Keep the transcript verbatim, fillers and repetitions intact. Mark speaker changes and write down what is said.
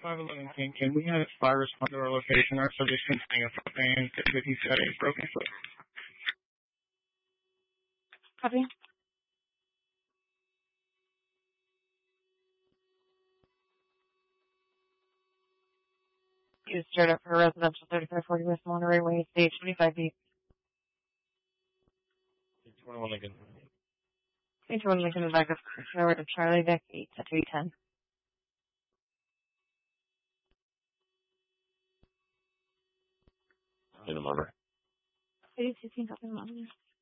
Speaker 1: five eleven King, can we have a spy respond to our location? Our subject's complaining of pain that he's got a broken foot.
Speaker 2: Copy. You straight up for residential thirty-five forty West Monterey Way, stage twenty-five feet.
Speaker 1: twenty-one Lincoln.
Speaker 2: twenty-one Lincoln, back up forward to Charlie Deck eight to three ten.
Speaker 3: In the number.
Speaker 2: eight fifteen, copy the